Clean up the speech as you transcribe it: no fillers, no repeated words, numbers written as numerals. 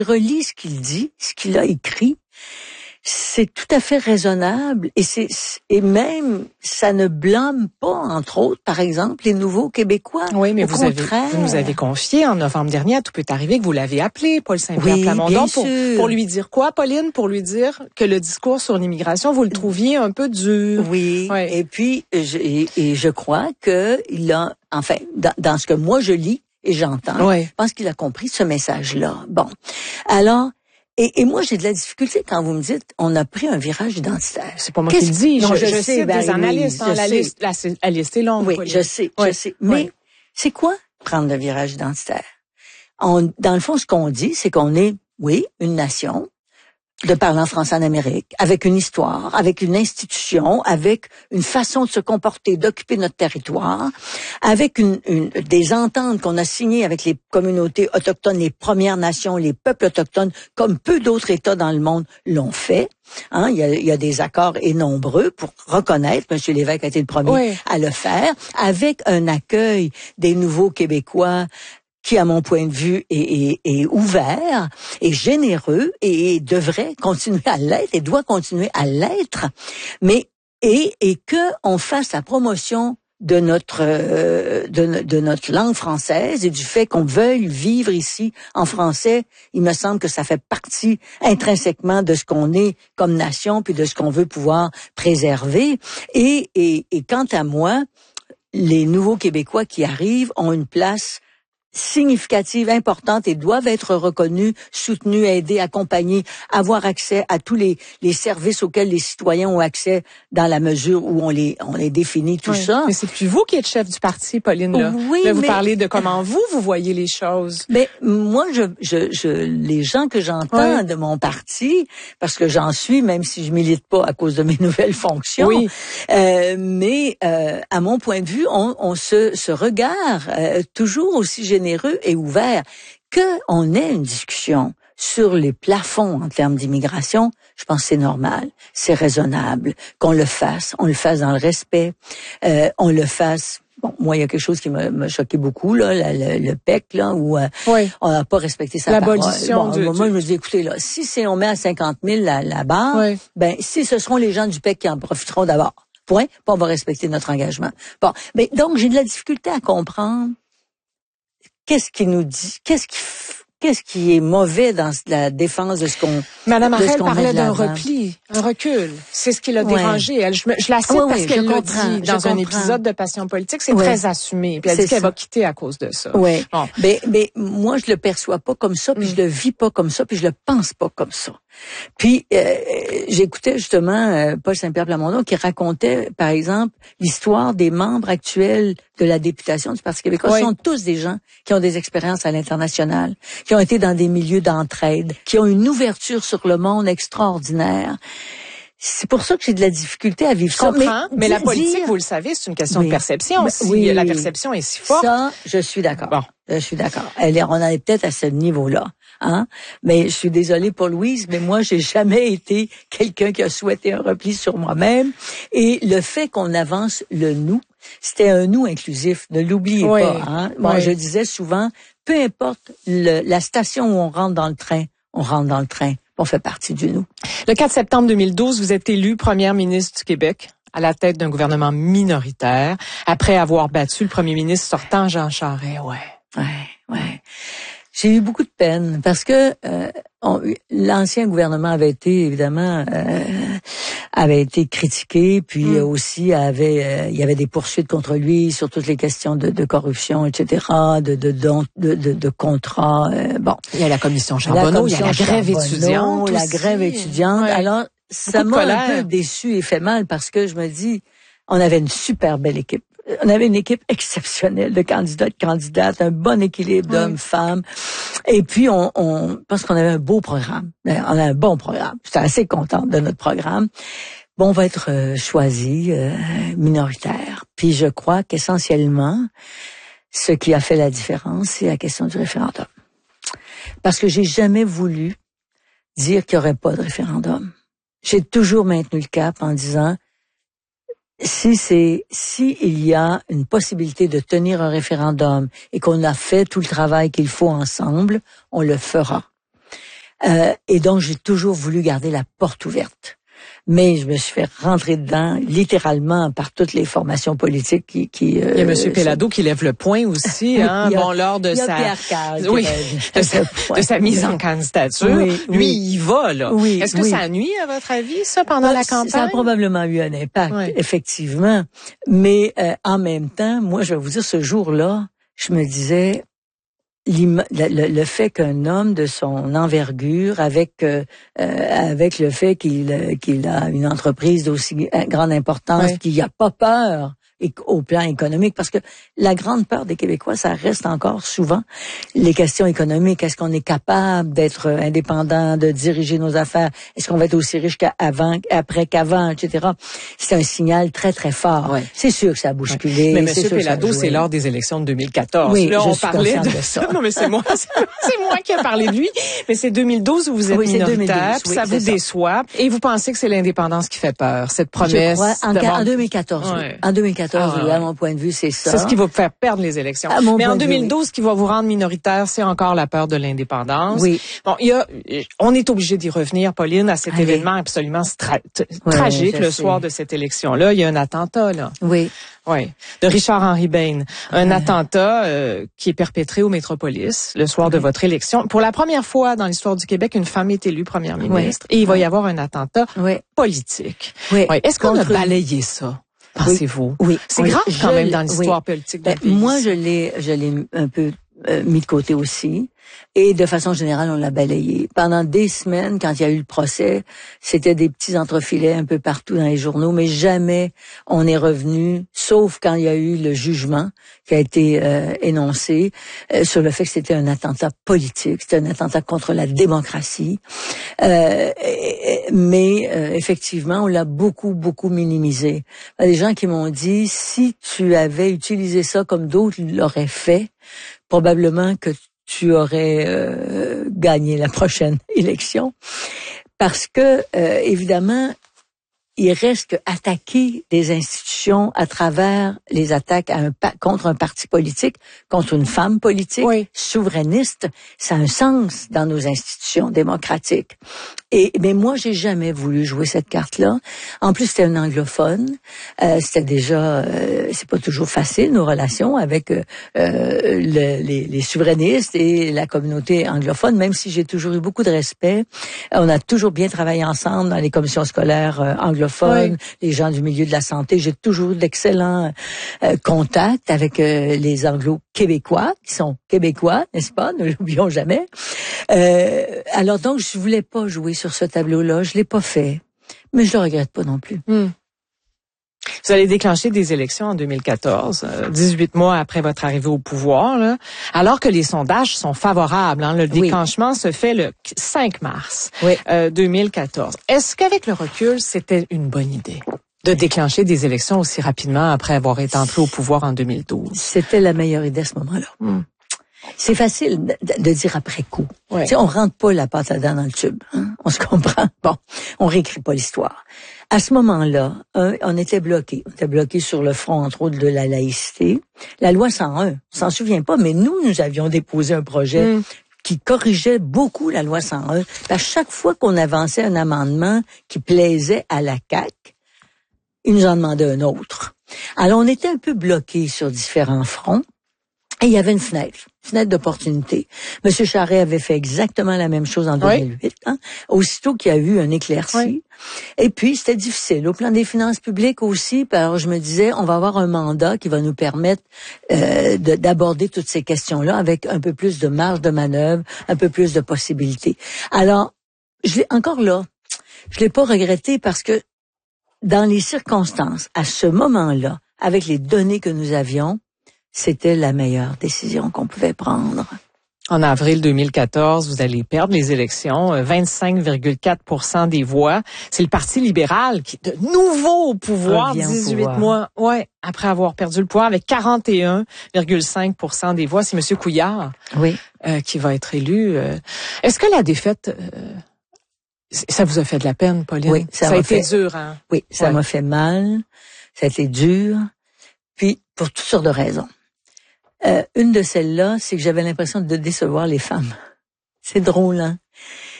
relis ce qu'il dit, ce qu'il a écrit. C'est tout à fait raisonnable et même ça ne blâme pas, entre autres, par exemple, les nouveaux Québécois. Oui, mais vous nous avez confié en novembre dernier à Tout peut arriver que vous l'avez appelé, Paul Saint-Pierre Plamondon, pour lui dire quoi, Pauline? Pour lui dire que le discours sur l'immigration, vous le trouviez un peu dur. Oui, et puis je crois que il a, enfin, dans ce que moi je lis et j'entends, je pense qu'il a compris ce message-là. Bon, alors. Et moi, j'ai de la difficulté quand vous me dites on a pris un virage identitaire. C'est pas moi qui le dis. Non, je sais sais, des analystes. La liste est longue. Oui, je sais. Mais c'est quoi prendre le virage identitaire? Dans le fond, ce qu'on dit, c'est qu'on est, oui, une nation de parler en français en Amérique, avec une histoire, avec une institution, avec une façon de se comporter, d'occuper notre territoire, avec des ententes qu'on a signées avec les communautés autochtones, les Premières Nations, les peuples autochtones, comme peu d'autres États dans le monde l'ont fait. Hein, il y a des accords et nombreux pour reconnaître, M. Lévesque a été le premier à le faire, avec un accueil des nouveaux Québécois qui, à mon point de vue, est ouvert, est généreux et devrait continuer à l'être et doit continuer à l'être, mais et que on fasse la promotion de notre langue française et du fait qu'on veuille vivre ici en français. Il me semble que ça fait partie intrinsèquement de ce qu'on est comme nation puis de ce qu'on veut pouvoir préserver. Et quant à moi, les nouveaux Québécois qui arrivent ont une place significative, importante et doivent être reconnus, soutenus, aidés, accompagnés, avoir accès à tous les services auxquels les citoyens ont accès dans la mesure où on les définit, tout ça. Mais c'est plus vous qui êtes chef du parti, Pauline, là. Oui, vous parlez de comment vous voyez les choses. Mais moi, les gens que j'entends de mon parti, parce que j'en suis, même si je milite pas à cause de mes nouvelles fonctions, mais à mon point de vue, on se regarde toujours aussi généreux et ouvert, qu'on ait une discussion sur les plafonds en termes d'immigration. Je pense que c'est normal, c'est raisonnable qu'on le fasse. On le fasse dans le respect, on le fasse. Bon, moi, il y a quelque chose qui m'a choqué beaucoup, là, le PEC, là, où on n'a pas respecté sa parole. L'abolition moi, je me dis, écoutez, là, si on met à 50 000 la barre, ben, si ce seront les gens du PEC qui en profiteront d'abord. Point, puis on va respecter notre engagement. Bon, mais donc, j'ai de la difficulté à comprendre qu'est-ce qui nous dit, qu'est-ce qui est mauvais dans la défense de ce qu'on... Madame Harel parlait d'un repli, un recul. C'est ce qui l'a dérangé. Elle, je la cite parce qu'elle l'a dit dans un épisode de Passion politique. C'est très assumé. Puis elle dit qu'elle va quitter à cause de ça. Oui. Bon. Mais moi, je le perçois pas comme ça, puis je le vis pas comme ça, puis je le pense pas comme ça. Puis j'écoutais justement Paul Saint-Pierre Plamondon qui racontait, par exemple, l'histoire des membres actuels de la députation du Parti québécois. Ce sont tous des gens qui ont des expériences à l'international, qui ont été dans des milieux d'entraide, qui ont une ouverture sur le monde extraordinaire. C'est pour ça que j'ai de la difficulté à vivre ça. Mais la politique, vous le savez, c'est une question de perception. Si la perception est si forte. Ça, je suis d'accord. Bon. Je suis d'accord. On en est peut-être à ce niveau-là. Hein? Mais je suis désolée pour Louise, mais moi, j'ai jamais été quelqu'un qui a souhaité un repli sur moi-même. Et le fait qu'on avance le nous, c'était un nous inclusif. Ne l'oubliez pas. Hein? Moi, je disais souvent, peu importe la station où on rentre dans le train, on fait partie du nous. Le 4 septembre 2012, vous êtes élue première ministre du Québec à la tête d'un gouvernement minoritaire, après avoir battu le premier ministre sortant, Jean Charest. Ouais. J'ai eu beaucoup de peine parce que l'ancien gouvernement avait été évidemment critiqué, puis aussi il y avait des poursuites contre lui sur toutes les questions de corruption, etc., de contrats. Bon, il y a la commission Charbonneau, il y a la grève étudiante, Alors ça m'a un peu déçu et fait mal parce que je me dis, on avait une super belle équipe. On avait une équipe exceptionnelle de candidates, un bon équilibre d'hommes, femmes. Et puis, parce qu'on avait un beau programme. On a un bon programme. J'étais assez contente de notre programme. Bon, on va être choisi minoritaire. Puis, je crois qu'essentiellement, ce qui a fait la différence, c'est la question du référendum. Parce que j'ai jamais voulu dire qu'il n'y aurait pas de référendum. J'ai toujours maintenu le cap en disant, si il y a une possibilité de tenir un référendum et qu'on a fait tout le travail qu'il faut ensemble, on le fera. Et donc, j'ai toujours voulu garder la porte ouverte. Mais je me suis fait rentrer dedans, littéralement, par toutes les formations politiques qui il y a M. Pellado qui lève le point aussi, hein, lors de sa mise en candidature. Oui, lui, il y va, là. Oui, est-ce que ça nuit, à votre avis, ça, pendant la campagne? Ça a probablement eu un impact, effectivement. Mais, en même temps, moi, je vais vous dire, ce jour-là, je me disais, le fait qu'un homme de son envergure, avec le fait qu'il a une entreprise d'aussi grande importance, qu'il n'y a pas peur au plan économique, parce que la grande peur des Québécois, ça reste encore souvent les questions économiques. Est-ce qu'on est capable d'être indépendant, de diriger nos affaires? Est-ce qu'on va être aussi riche après qu'avant, etc. C'est un signal très, très fort. Ouais. C'est sûr que ça a bousculé. Mais M. Pellado, c'est lors des élections de 2014. Oui, là, on parlait de ça. Non, mais c'est moi qui ai parlé de lui. Mais c'est 2012 où vous êtes minoritaire, ça vous déçoit. Et vous pensez que c'est l'indépendance qui fait peur, cette promesse? Je crois, en 2014. Oui. En 2014, à mon point de vue, c'est ça. C'est ce qui va vous faire perdre les élections. Mais en 2012, ce qui va vous rendre minoritaire, c'est encore la peur de l'indépendance. Oui. Bon, on est obligé d'y revenir, Pauline, à cet événement absolument tragique le soir de cette élection-là. Il y a un attentat, là. Oui. Oui, de Richard-Henri Bain. Un attentat qui est perpétré au Métropolis le soir de votre élection. Pour la première fois dans l'histoire du Québec, une femme est élue première ministre et il va y avoir un attentat politique. Oui. Est-ce qu'on a balayé ça? Pensez-vous? Oui. C'est grave quand même dans l'histoire politique d'un pays. Moi, je l'ai un peu mis de côté aussi. Et de façon générale, on l'a balayé. Pendant des semaines, quand il y a eu le procès, c'était des petits entrefilets un peu partout dans les journaux, mais jamais on est revenu, sauf quand il y a eu le jugement qui a été énoncé sur le fait que c'était un attentat politique, c'était un attentat contre la démocratie. Mais effectivement, on l'a beaucoup minimisé. Il y a des gens qui m'ont dit, si tu avais utilisé ça comme d'autres l'auraient fait, probablement que tu aurais gagné la prochaine élection. Parce que, évidemment, il reste qu'attaquer des institutions à travers les attaques contre un parti politique, contre une femme politique, souverainiste, ça a un sens dans nos institutions démocratiques. Mais moi, j'ai jamais voulu jouer cette carte-là. En plus, c'était un anglophone. C'était déjà, c'est pas toujours facile nos relations avec les souverainistes et la communauté anglophone. Même si j'ai toujours eu beaucoup de respect, on a toujours bien travaillé ensemble dans les commissions scolaires anglophones, les gens du milieu de la santé. J'ai toujours eu d'excellents contacts avec les Anglo-Québécois qui sont québécois, n'est-ce pas? Ne l'oublions jamais. Alors donc, je voulais pas jouer sur ce tableau-là. Je l'ai pas fait. Mais je le regrette pas non plus. Vous allez déclencher des élections en 2014, 18 mois après votre arrivée au pouvoir, là, alors que les sondages sont favorables. Hein, le déclenchement se fait le 5 mars 2014. Est-ce qu'avec le recul, c'était une bonne idée de déclencher des élections aussi rapidement après avoir été entré au pouvoir en 2012? C'était la meilleure idée à ce moment-là. C'est facile de dire après coup. Tu sais, on rentre pas la pâte à dents dans le tube. Hein? On se comprend. Bon, on réécrit pas l'histoire. À ce moment-là, on était bloqué. On était bloqué sur le front, entre autres, de la laïcité. La loi 101, on s'en souvient pas, mais nous avions déposé un projet qui corrigeait beaucoup la loi 101. À chaque fois qu'on avançait un amendement qui plaisait à la CAQ, ils nous en demandaient un autre. Alors, on était un peu bloqué sur différents fronts. Et il y avait une fenêtre d'opportunité. Monsieur Charest avait fait exactement la même chose en 2008, hein, aussitôt qu'il y a eu un éclairci. Et puis, c'était difficile. Au plan des finances publiques aussi, alors je me disais, on va avoir un mandat qui va nous permettre d'aborder toutes ces questions-là avec un peu plus de marge de manœuvre, un peu plus de possibilités. Alors, je l'ai pas regretté parce que dans les circonstances, à ce moment-là, avec les données que nous avions, c'était la meilleure décision qu'on pouvait prendre. En avril 2014, vous allez perdre les élections, 25,4% des voix. C'est le Parti libéral qui est de nouveau au pouvoir 18 mois après avoir perdu le pouvoir avec 41,5% des voix. C'est M. Couillard qui va être élu. Est-ce que la défaite, ça vous a fait de la peine, Pauline? Oui, ça a été dur. Hein? Oui, ça m'a fait mal, ça a été dur, puis pour toutes sortes de raisons. Une de celles-là, c'est que j'avais l'impression de décevoir les femmes. C'est drôle, hein?